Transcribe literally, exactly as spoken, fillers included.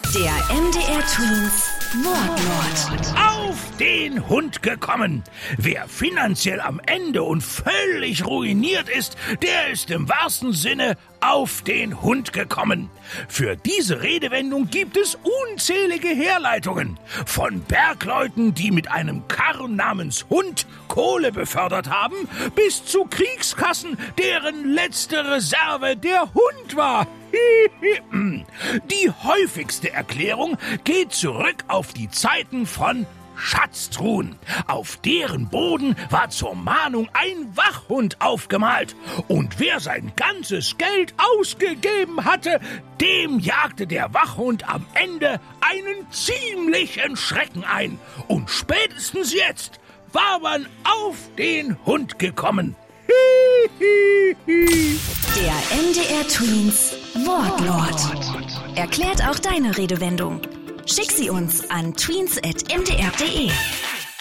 Der M D R Twins Wortlaut. Auf den Hund gekommen. Wer finanziell am Ende und völlig ruiniert ist, der ist im wahrsten Sinne auf den Hund gekommen. Für diese Redewendung gibt es unzählige Herleitungen. Von Bergleuten, die mit einem Karren namens Hund Kohle befördert haben, bis zu Kriegskassen, deren letzte Reserve der Hund war. Die häufigste Erklärung geht zurück auf die Zeiten von Schatztruhen. Auf deren Boden war zur Mahnung ein Wachhund aufgemalt. Und wer sein ganzes Geld ausgegeben hatte, dem jagte der Wachhund am Ende einen ziemlichen Schrecken ein. Und spätestens jetzt war man auf den Hund gekommen. Der M D R Twins Wortlaut. Erklärt auch deine Redewendung. Schick sie uns an tweens at m d r punkt d e.